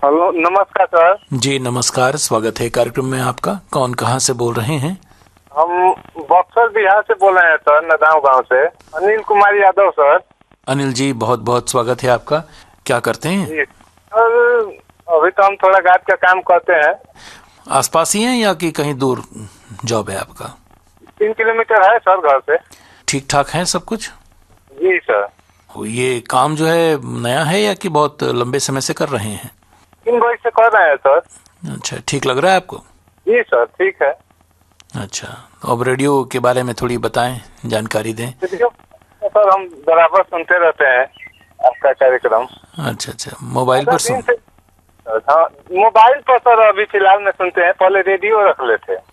Hello, नमस्कार sir. जी नमस्कार, स्वागत है कार्यक्रम में आपका। कौन कहाँ से बोल रहे हैं? हम बक्सर बिहार से बोल रहे हैं सर, नदाव गांव से। अनिल कुमार यादव सर। अनिल जी, बहुत बहुत स्वागत है आपका। क्या करते हैं? जी सर, अभी तो हम थोड़ा गार्ड का काम करते हैं। आसपास ही हैं या कि कहीं दूर जॉब है आपका? 3 किलोमीटर है सर घर से। ठीक ठाक है सब कुछ? जी सर। ये काम जो है नया है या कि बहुत लंबे समय से कर रहे हैं? 3 वर्ष से कर रहे हैं सर। अच्छा, ठीक लग रहा है आपको? जी सर, ठीक है। अच्छा, अब रेडियो के बारे में थोड़ी बताएं, जानकारी दें। रेडियो सर हम बराबर सुनते रहते हैं आपका कार्यक्रम। अच्छा, मोबाइल पर सुन? हाँ, मोबाइल पर सर अभी फिलहाल में सुनते हैं, पहले रेडियो रख लेते हैं।